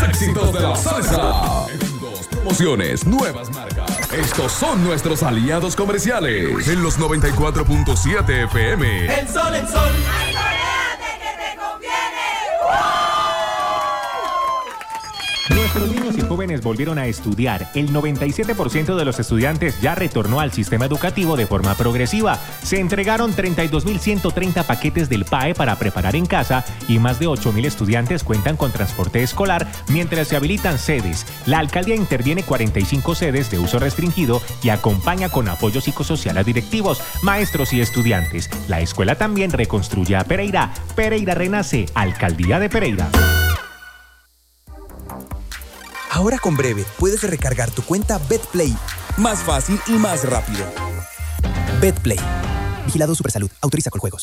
éxitos de la salsa. Eventos, promociones, nuevas marcas. Estos son nuestros aliados comerciales. En los 94.7 FM. El sol, el sol. Nuestros niños y jóvenes volvieron a estudiar. El 97% de los estudiantes ya retornó al sistema educativo de forma progresiva. Se entregaron 32.130 paquetes del PAE para preparar en casa y más de 8.000 estudiantes cuentan con transporte escolar mientras se habilitan sedes. La alcaldía interviene 45 sedes de uso restringido y acompaña con apoyo psicosocial a directivos, maestros y estudiantes. La escuela también reconstruye a Pereira. Pereira renace. Alcaldía de Pereira. Ahora con Breve puedes recargar tu cuenta BetPlay más fácil y más rápido. BetPlay. Vigilado Supersalud. Autoriza con juegos.